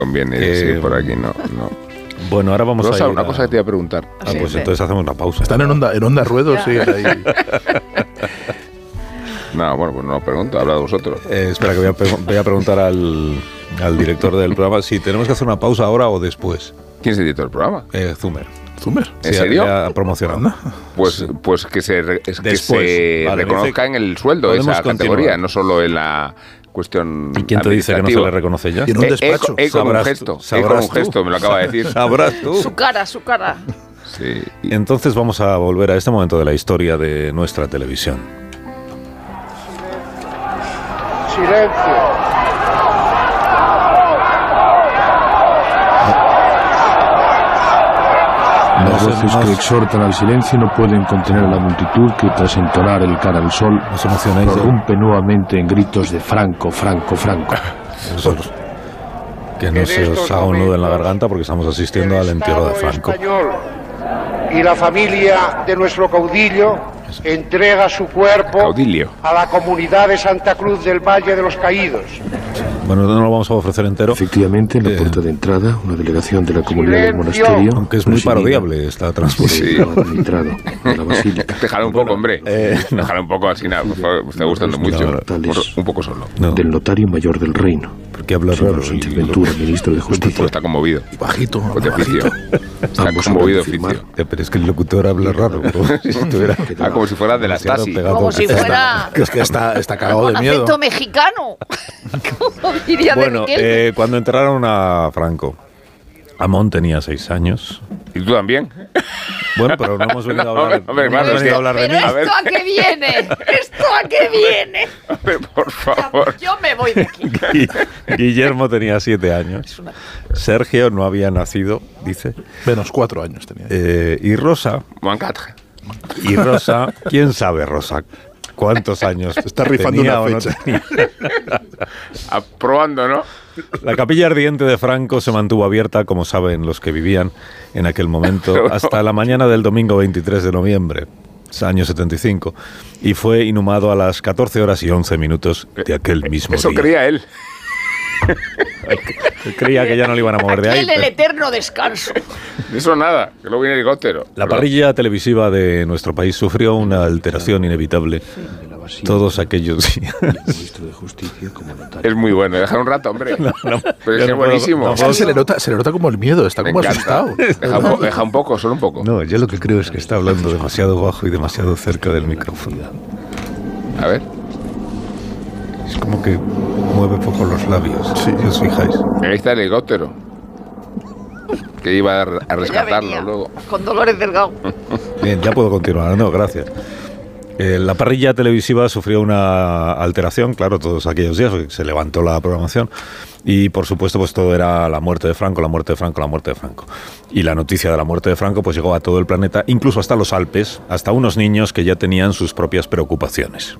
Conviene, sí, por aquí no. Bueno, ahora vamos Rosa, a ir una cosa que te iba a preguntar. Pues entonces hacemos una pausa. Están en onda ruedo, sí, ahí. No, bueno, pues no os pregunto, hablad vosotros. Espera, que voy a preguntar al director del programa si tenemos que hacer una pausa ahora o después. ¿Quién es el director del programa? Zumer. ¿En serio? Ya promocionado. Pues que se Vale, reconozca en el sueldo esa categoría, no solo en la cuestión. ¿Y quién te dice que no se le reconoce ya? Y en un despacho. Con un gesto, me lo acaba de decir. Sabrás tú. Su cara. Sí. Entonces vamos a volver a este momento de la historia de nuestra televisión. Silencio. Las voces que exhortan al silencio no pueden contener a la multitud que, tras entonar el cara al sol, prorrumpe nuevamente en gritos de Franco, Franco, Franco. Que no se os haga un nudo en la garganta porque estamos asistiendo al entierro de Franco. Y la familia de nuestro caudillo entrega su cuerpo a la comunidad de Santa Cruz del Valle de los Caídos. Bueno, no lo vamos a ofrecer entero. Efectivamente, en la puerta de entrada, una delegación de la comunidad del monasterio. Aunque es muy parodiable esta transmisión. Déjalo un poco, hombre. Déjalo un poco así, nada. Me está gustando mucho. Un poco solo. Del notario mayor del reino. Porque habla raro. Sánchez Ventura, ministro de Justicia. Está conmovido. Y bajito. De oficio. Está conmovido oficio. Pero es que el locutor habla raro. Como si fuera de la Stasi. Como si fuera... Es que está cagado de miedo. Acento mexicano. ¿Cómo diría de Miguel? Cuando enterraron a Franco, Amón tenía 6 años. ¿Y tú también? Bueno, pero no hemos venido a hablar, de mí. ¿Esto a qué viene? ¿Esto a qué viene? A ver, por favor. Yo me voy de aquí. Guillermo tenía 7 años. Sergio no había nacido, dice. Menos 4 años tenía. Y Rosa... Y Rosa, ¿quién sabe, Rosa? ¿Cuántos años está rifando tenía una o fecha? no tenía? Aprobando, ¿no? La capilla ardiente de Franco se mantuvo abierta, como saben los que vivían en aquel momento, hasta la mañana del domingo 23 de noviembre, año 75, y fue inhumado a las 14 horas y 11 minutos de aquel mismo Eso día. creía él. Creía que ya no le iban a mover de ahí. El eterno descanso. Eso nada, que luego viene el helicóptero. La parrilla televisiva de nuestro país sufrió una alteración inevitable todos aquellos días. Es muy bueno, dejar un rato, hombre. Pero es que es buenísimo. Se le nota como el miedo, está como asustado. Deja un poco, solo un poco. No, yo lo que creo es que está hablando demasiado bajo y demasiado cerca del micrófono. A ver. Es como que mueve poco los labios, si os fijáis. Ahí está el helicóptero. Que iba a rescatarlo luego. Con Dolores Delgado. Bien, ya puedo continuar. No, gracias. La parrilla televisiva sufrió una alteración, claro, todos aquellos días, porque se levantó la programación y, por supuesto, pues todo era la muerte de Franco, la muerte de Franco, la muerte de Franco. Y la noticia de la muerte de Franco pues llegó a todo el planeta, incluso hasta los Alpes, hasta unos niños que ya tenían sus propias preocupaciones.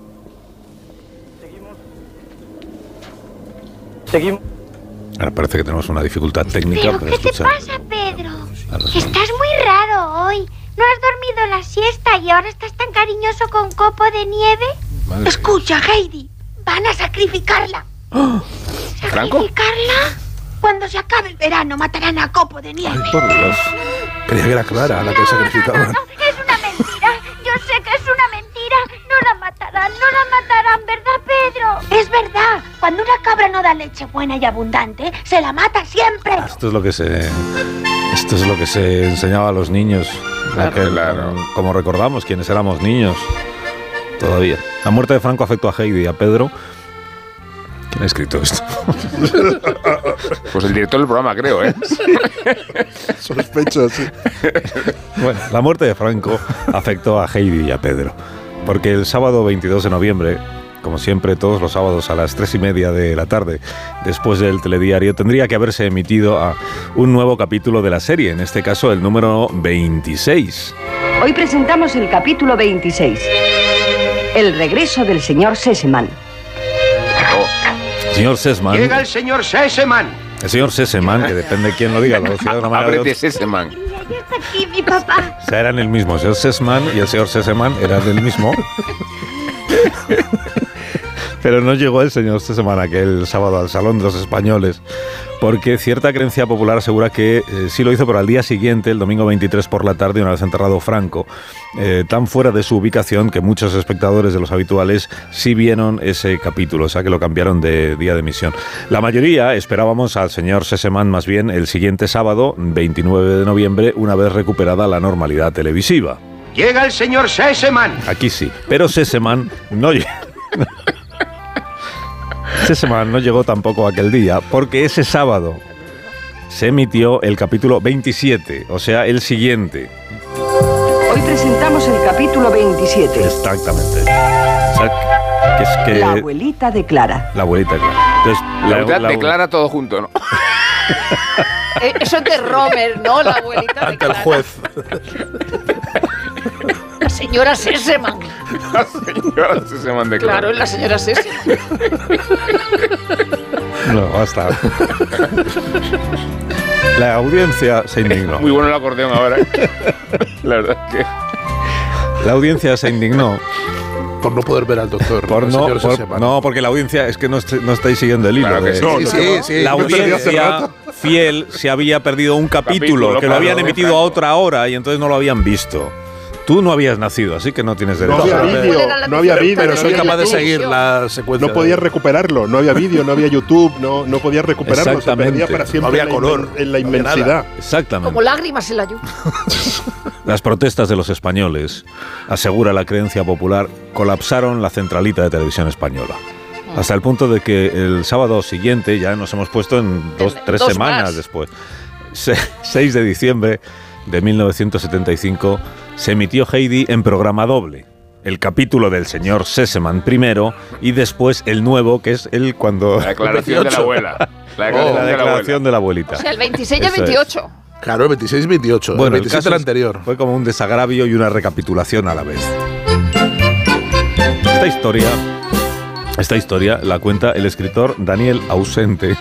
Seguimos. Ahora parece que tenemos una dificultad técnica. ¿Pero qué te pasa, Pedro? Estás muy raro hoy. ¿No has dormido la siesta y ahora estás tan cariñoso con Copo de Nieve? Madre. Escucha, Heidi, van a sacrificarla. ¿Oh? ¿Sacrificarla? Cuando se acabe el verano matarán a Copo de Nieve. Ay, por Dios. Creía que era Clara la que sacrificaban. No, es una mentira. Yo sé que es una mentira. No la matarán, ¿verdad, Pedro? Es verdad. Cuando una cabra no da leche buena y abundante, se la mata siempre. Esto es lo que se enseñaba a los niños. Claro. Como recordamos, quienes éramos niños todavía. La muerte de Franco afectó a Heidi y a Pedro. ¿Quién ha escrito esto? Pues el director del programa, creo, ¿eh? Sospecho, sí. Bueno, la muerte de Franco afectó a Heidi y a Pedro. Porque el sábado 22 de noviembre, como siempre, todos los sábados a las 3:30 de la tarde, después del telediario, tendría que haberse emitido un nuevo capítulo de la serie, en este caso el número 26. Hoy presentamos el capítulo 26, El regreso del señor Sesemann. Señor Sesemann. Llega el señor Sesemann. El señor Sesemann, que depende de quién lo diga, lo decía de una manera Ábrete Sesemann. Ya está aquí mi papá. O sea, eran el mismo. El señor Sesemann y el señor Sesemann eran el mismo. Pero no llegó el señor Sessemann aquel sábado al Salón de los Españoles, porque cierta creencia popular asegura que sí lo hizo, pero al día siguiente, el domingo 23 por la tarde, una vez enterrado Franco, tan fuera de su ubicación que muchos espectadores de los habituales sí vieron ese capítulo, o sea que lo cambiaron de día de emisión. La mayoría esperábamos al señor Sessemann más bien el siguiente sábado, 29 de noviembre, una vez recuperada la normalidad televisiva. Llega el señor Sessemann. Aquí sí, pero Sessemann no llegó. Sessemann no llegó tampoco aquel día, porque ese sábado se emitió el capítulo 27, o sea, el siguiente. Hoy presentamos el capítulo 27. Exactamente. O sea, que la abuelita de Clara. La abuelita de Clara. Entonces, la abuelita de Clara todo junto, ¿no? Eso es de Romer, ¿no? La abuelita de Clara. Ante el juez. La señora Sessemann. La señora Sessemann de Clara. Claro, es la señora Sessemann. No, basta. La audiencia se indignó. Muy bueno el acordeón ahora. La verdad es que... La audiencia se indignó. Por no poder ver al doctor. No, porque la audiencia, es que no estáis siguiendo el hilo. Claro que sí. La audiencia fiel se había perdido un capítulo que lo habían emitido a otra hora y entonces no lo habían visto. Tú no habías nacido, así que no tienes derecho. No había vídeo, pero soy capaz de YouTube. seguir la secuencia. No podías recuperarlo, no había vídeo, no había YouTube, no podías recuperarlo, se perdía para siempre. No había color, en la inmensidad. Exactamente. Como lágrimas en la lluvia. Las protestas de los españoles, asegura la creencia popular, colapsaron la centralita de Televisión Española. Hasta el punto de que el sábado siguiente, ya nos hemos puesto en 3 semanas más después, 6 de diciembre de 1975, se emitió Heidi en programa doble. El capítulo del señor Sessemann primero y después el nuevo, que es el cuando... La declaración de la abuela. La declaración de la abuelita. O sea, el 26 y el 28. Claro, el 26 y 28. Bueno, el 27 el anterior. Fue como un desagravio y una recapitulación a la vez. Esta historia la cuenta el escritor Daniel Ausente,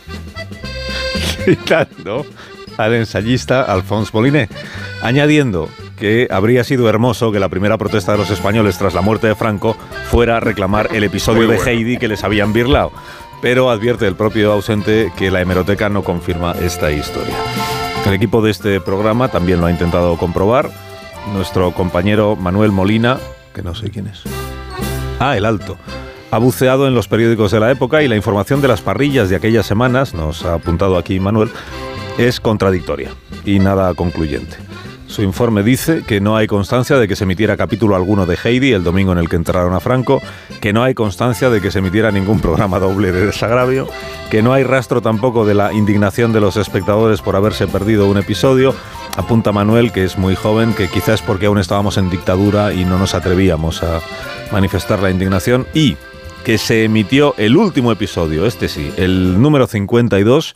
citando al ensayista Alphonse Molinet, añadiendo que habría sido hermoso que la primera protesta de los españoles tras la muerte de Franco fuera reclamar el episodio de Heidi que les habían birlado. Pero advierte el propio Ausente que la hemeroteca no confirma esta historia. El equipo de este programa también lo ha intentado comprobar. Nuestro compañero Manuel Molina, que no sé quién es. El Alto. Ha buceado en los periódicos de la época y la información de las parrillas de aquellas semanas, nos ha apuntado aquí Manuel, es contradictoria y nada concluyente. Su informe dice que no hay constancia de que se emitiera capítulo alguno de Heidi el domingo en el que enterraron a Franco, que no hay constancia de que se emitiera ningún programa doble de desagravio, que no hay rastro tampoco de la indignación de los espectadores por haberse perdido un episodio. Apunta Manuel, que es muy joven, que quizás porque aún estábamos en dictadura y no nos atrevíamos a manifestar la indignación, y que se emitió el último episodio, este sí, el número 52,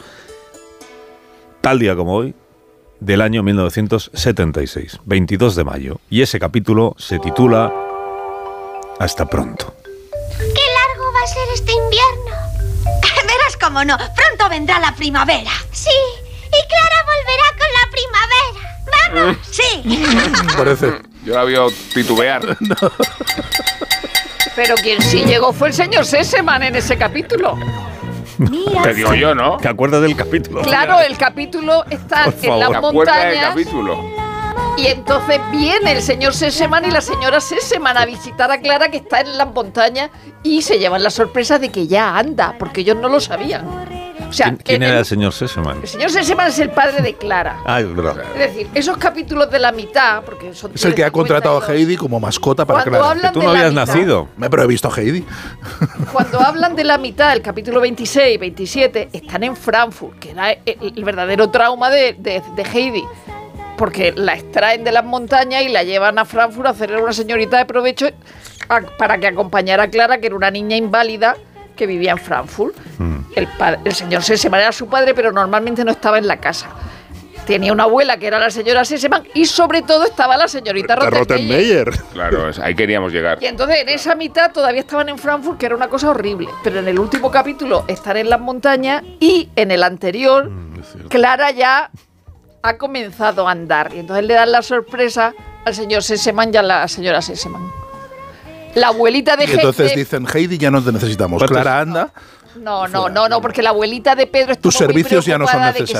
tal día como hoy, del año 1976, 22 de mayo. Y ese capítulo se titula Hasta pronto. ¡Qué largo va a ser este invierno! Verás cómo no, pronto vendrá la primavera. Sí, y Clara volverá con la primavera. ¡Vamos! Sí. Parece. Yo la veo titubear. No. Pero quien sí llegó fue el señor Sessemann en ese capítulo. Mira. Te digo yo, ¿no? ¿Te acuerdas del capítulo? Claro, el capítulo está en las ¿Te acuerdas del montañas. capítulo? Y entonces viene el señor Sessemann y la señora Sessemann a visitar a Clara, que está en las montañas, y se llevan la sorpresa de que ya anda, porque ellos no lo sabían. O sea, ¿Quién era el señor Sessemann? El señor Sessemann es el padre de Clara. Es verdad. Es decir, esos capítulos de la mitad, porque son... Es el que ha contratado a Heidi como mascota para Cuando Clara. hablan Que tú de no la habías mitad, nacido. Pero he visto a Heidi. Cuando hablan de la mitad, el capítulo 26 y 27, están en Frankfurt, que era el verdadero trauma de Heidi. Porque la extraen de las montañas y la llevan a Frankfurt a hacerle una señorita de provecho para que acompañara a Clara, que era una niña inválida que vivía en Frankfurt. El señor Sessemann era su padre, pero normalmente no estaba en la casa. Tenía una abuela que era la señora Sessemann y sobre todo estaba la señorita Rottenmeier. Claro, ahí queríamos llegar. Y entonces en esa mitad todavía estaban en Frankfurt, que era una cosa horrible. Pero en el último capítulo están en las montañas y en el anterior Clara ya ha comenzado a andar. Y entonces le dan la sorpresa al señor Sessemann y a la señora Sessemann. La abuelita de Y entonces dicen, Heidi, ya no te necesitamos. Clara, anda. No, porque la abuelita de Pedro tus servicios ya no son necesarios. De que